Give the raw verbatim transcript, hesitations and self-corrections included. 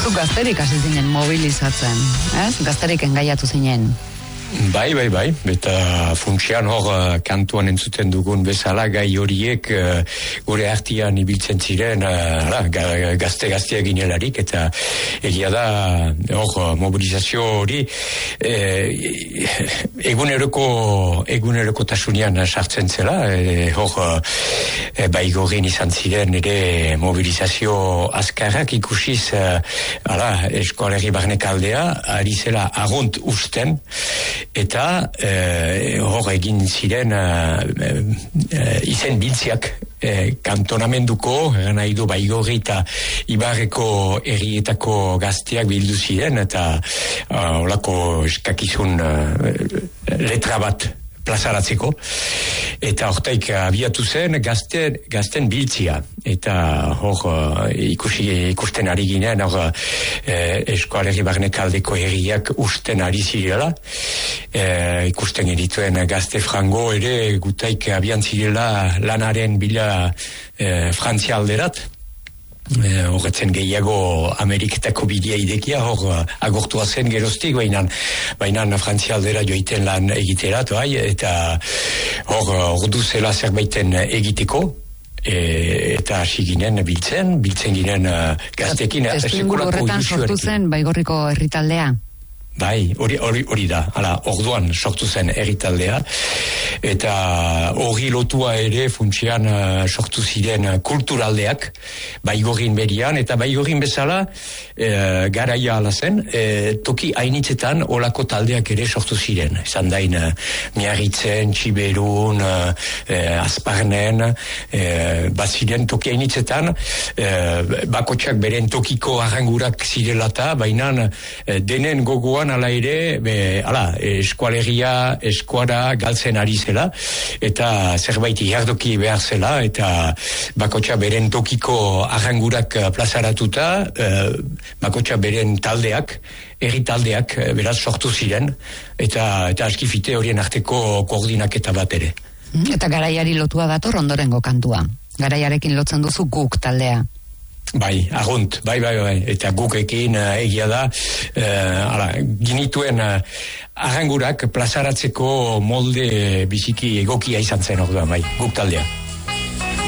Zu gazterik hasi zinen mobilizatzen, ez? Gazterik engaiatu zinen. Bai, bai, bai, eta funtsian hor uh, kantuan entzuten dugun bezala gai horiek uh, gure artian ibiltzen ziren uh, gazte-gaztea ginelarik, eta egia da hor mobilizazio hori eh, eguneroko eguneroko tasunian sartzen zela, eh, hor eh, baigorin izan ziren ere mobilizazio azkarrak ikusiz uh, ala, Eskoalerri Barnekaldea ari zela agunt usten, eta eh, hor egin ziren eh, eh, izen biltziak eh, kantonamenduko, nahi du Baigorri eta Ibarreko herrietako gazteak bildu ziren, eta uh, olako eskakizun uh, letra bat plazaratzeko, eta hortaik abiatu zen gazten, gazten biltzia, eta hor uh, ikusi, ikusten ari ginen, hor uh, Eskoalerri Barnekaldeko herriak usten ari zirela, uh, ikusten erituen gazte frango ere gutaik abian zirela lanaren bila uh, Frantzia alderat, horretzen gehiago Ameriketako bidea idekia, hor agortua zen geroztik, baina baina Frantzia aldera joiten lan egiterat, bai, eta hor ordu zela zerbaiten egiteko, e, eta hasi ginen biltzen, biltzen ginen uh, gaztekin. Testuinguru horretan sortu zen Baigorriko herritaldea? Bai, hori hori hori da. Hala, orduan sortu zen herritaldea, eta hori lotua ere funtsian uh, sortu ziren kulturaldeak Baigorrin berian, eta Baigorrin bezala uh, garaia ala zen, uh, toki hainitzetan olako taldeak ere sortu ziren. Izan dain uh, Miarritzen, Txiberun, uh, uh, Azparnen, uh, baziren toki hainitzetan, uh, bakotxak beren tokiko arrangurak zirelata, baina uh, denen gogoan ala ere, be, ala, eskualegia, eskuara galtzen ari zela, eta zerbait ihardoki behar zela, eta bakotxa beren tokiko arrangurak plazaratuta, eh, bakotxa beren taldeak, herri taldeak, beraz sortu ziren, eta, eta askifite horien arteko koordinaketa bat ere. Eta garaiari lotua dator ondorengo kantua. Garaiarekin lotzen duzu guk taldea. Bai, agunt, bai, bai, bai, eta gukekin uh, egia da, uh, ala, ginituen uh, arrangurak plazaratzeko molde biziki egokia izan zen orduan, bai, guk taldea.